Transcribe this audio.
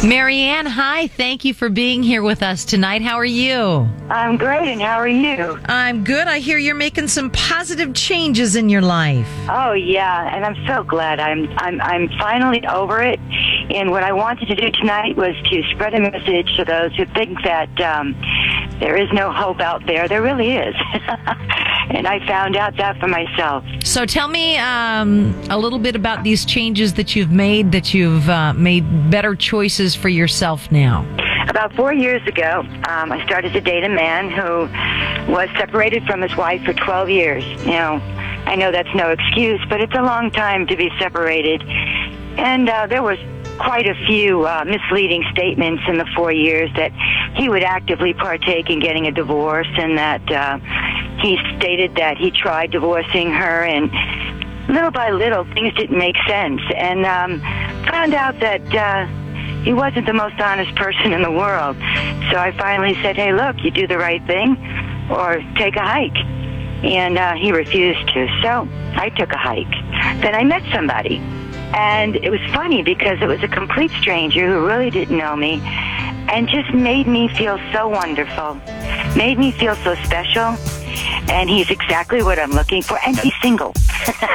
Marianne, hi. Thank you for being here with us tonight. How are you? I'm great, and how are you? I'm good. I hear you're making some positive changes in your life. Oh yeah, and I'm so glad. I'm finally over it. And what I wanted to do tonight was to spread a message to those who think that there is no hope out there. There really is. And I found out that for myself. So tell me a little bit about these changes that you've made made better choices for yourself now. About 4 years ago, I started to date a man who was separated from his wife for 12 years. Now, I know that's no excuse, but it's a long time to be separated. And there was quite a few misleading statements in the 4 years that he would actively partake in getting a divorce, and that he stated that he tried divorcing her, and little by little things didn't make sense, and found out that he wasn't the most honest person in the world. So I finally said, hey, look, you do the right thing or take a hike. And he refused to, so I took a hike. Then I met somebody. And it was funny because it was a complete stranger who really didn't know me and just made me feel so wonderful, made me feel so special. And he's exactly what I'm looking for, and he's single.